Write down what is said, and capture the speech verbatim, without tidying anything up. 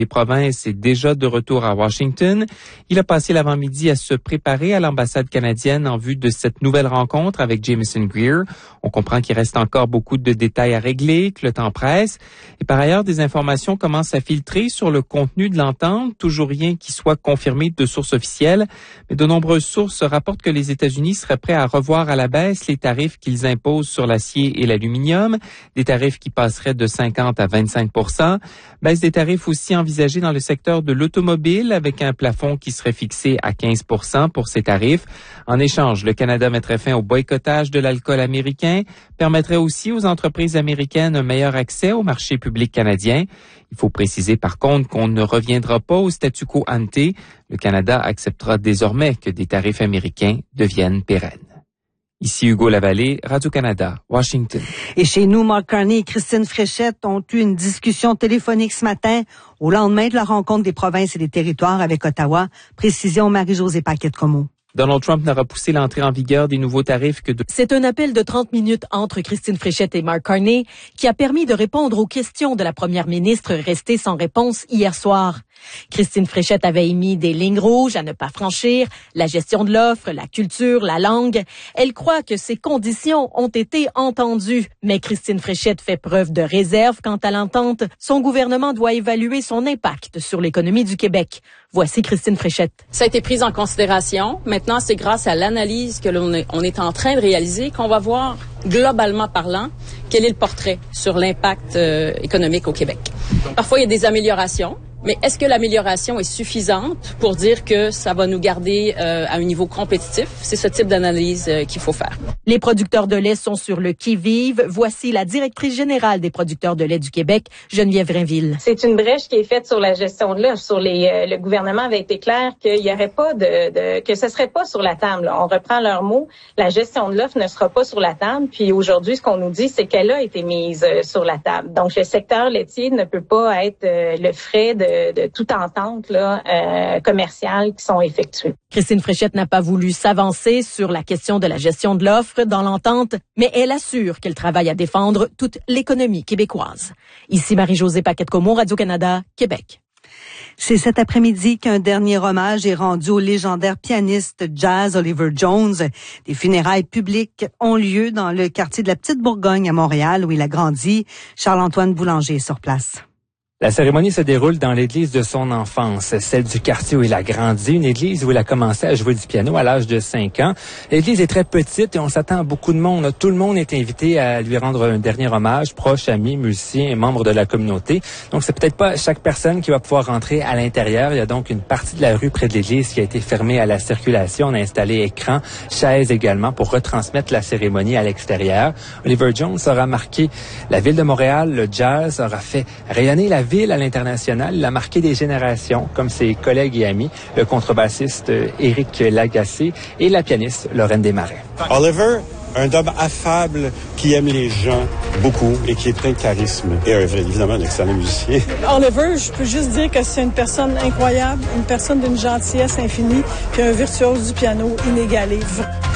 Les provinces est déjà de retour à Washington. Il a passé l'avant-midi à se préparer à l'ambassade canadienne en vue de cette nouvelle rencontre avec Jameson Greer. On comprend qu'il reste encore beaucoup de détails à régler, que le temps presse. Et par ailleurs, des informations commencent à filtrer sur le contenu de l'entente. Toujours rien qui soit confirmé de sources officielles. Mais de nombreuses sources rapportent que les États-Unis seraient prêts à revoir à la baisse les tarifs qu'ils imposent sur l'acier et l'aluminium. Des tarifs qui passeraient de cinquante à vingt-cinq pour cent. Baisse des tarifs aussi envisagée dans le secteur de l'automobile avec un plafond qui serait fixé à quinze pour cent pour ces tarifs. En échange, le Canada mettrait fin au boycottage de l'alcool américain, permettrait aussi aux entreprises américaines un meilleur accès au marché public canadien. Il faut préciser par contre qu'on ne reviendra pas au statu quo ante. Le Canada acceptera désormais que des tarifs américains deviennent pérennes. Ici Hugo Lavallée, Radio-Canada, Washington. Et chez nous, Mark Carney et Christine Fréchette ont eu une discussion téléphonique ce matin au lendemain de la rencontre des provinces et des territoires avec Ottawa. Précision Marie-Josée Paquette-Comeau. Donald Trump n'a repoussé l'entrée en vigueur des nouveaux tarifs que de... C'est un appel de trente minutes entre Christine Fréchette et Mark Carney qui a permis de répondre aux questions de la première ministre restée sans réponse hier soir. Christine Fréchette avait émis des lignes rouges à ne pas franchir, la gestion de l'offre, la culture, la langue. Elle croit que ces conditions ont été entendues. Mais Christine Fréchette fait preuve de réserve quant à l'entente. Son gouvernement doit évaluer son impact sur l'économie du Québec. Voici Christine Fréchette. Ça a été pris en considération. Maintenant, c'est grâce à l'analyse que l'on est, on est en train de réaliser qu'on va voir, globalement parlant, quel est le portrait sur l'impact euh, économique au Québec. Parfois, il y a des améliorations. Mais est-ce que l'amélioration est suffisante pour dire que ça va nous garder euh, à un niveau compétitif? C'est ce type d'analyse euh, qu'il faut faire. Les producteurs de lait sont sur le qui-vive. Voici la directrice générale des producteurs de lait du Québec, Geneviève Rainville. C'est une brèche qui est faite sur la gestion de l'offre. Sur les, euh, le gouvernement avait été clair qu'il y aurait pas de, de que ce serait pas sur la table. Là. On reprend leurs mots. La gestion de l'offre ne sera pas sur la table. Puis aujourd'hui, ce qu'on nous dit, c'est qu'elle a été mise euh, sur la table. Donc le secteur laitier ne peut pas être euh, le frais de de toute entente là, euh, commerciale qui sont effectuées. Christine Fréchette n'a pas voulu s'avancer sur la question de la gestion de l'offre dans l'entente, mais elle assure qu'elle travaille à défendre toute l'économie québécoise. Ici Marie-Josée Paquette-Comeau, Radio-Canada, Québec. C'est cet après-midi qu'un dernier hommage est rendu au légendaire pianiste jazz Oliver Jones. Des funérailles publiques ont lieu dans le quartier de la Petite-Bourgogne à Montréal où il a grandi. Charles-Antoine Boulanger est sur place. La cérémonie se déroule dans l'église de son enfance, celle du quartier où il a grandi, une église où il a commencé à jouer du piano à l'âge de cinq ans. L'église est très petite et on s'attend à beaucoup de monde. Tout le monde est invité à lui rendre un dernier hommage, proches, amis, musiciens et membres de la communauté. Donc c'est peut-être pas chaque personne qui va pouvoir rentrer à l'intérieur. Il y a donc une partie de la rue près de l'église qui a été fermée à la circulation. On a installé écran, chaises également pour retransmettre la cérémonie à l'extérieur. Oliver Jones aura marqué la ville de Montréal, le jazz aura fait rayonner la ville à l'international. Il a marqué des générations, comme ses collègues et amis, le contrebassiste Éric Lagacé et la pianiste Lorraine Desmarais. Oliver, un homme affable qui aime les gens beaucoup et qui est plein de charisme. Et euh, évidemment, un excellent musicien. Oliver, je peux juste dire que c'est une personne incroyable, une personne d'une gentillesse infinie, puis un virtuose du piano inégalé.